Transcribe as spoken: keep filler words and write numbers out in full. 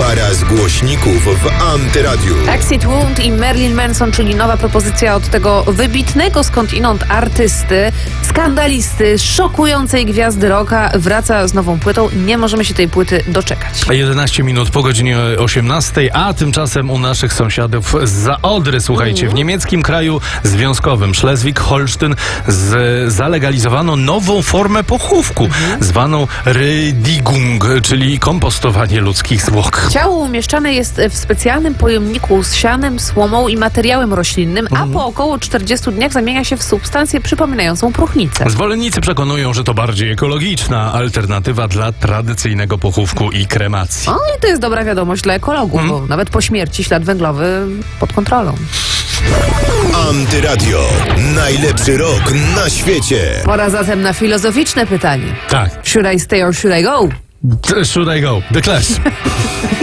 Para z głośników w Antyradiu. Exit Wound i Marilyn Manson, czyli nowa propozycja od tego wybitnego skądinąd artysty, skandalisty, szokującej gwiazdy rocka, wraca z nową płytą. Nie możemy się tej płyty doczekać. jedenaście minut po godzinie osiemnastej, a tymczasem u naszych sąsiadów zza Odry, słuchajcie, mm. w niemieckim kraju związkowym Schleswig-Holstein z, zalegalizowano nową formę pochówku, mm. zwaną Redigung, czyli kompostowanie ludzkich zwłok. Ciało umieszczane jest w specjalnym pojemniku z sianem, słomą i materiałem roślinnym, a po około czterdziestu dniach zamienia się w substancję przypominającą próchnicę. Zwolennicy przekonują, że to bardziej ekologiczna alternatywa dla tradycyjnego pochówku i kremacji. O, i to jest dobra wiadomość dla ekologów, hmm? bo nawet po śmierci ślad węglowy pod kontrolą. Antyradio. Najlepszy rok na świecie. Pora zatem na filozoficzne pytanie. Tak. Should I stay or should I go? Should I go? The Clash.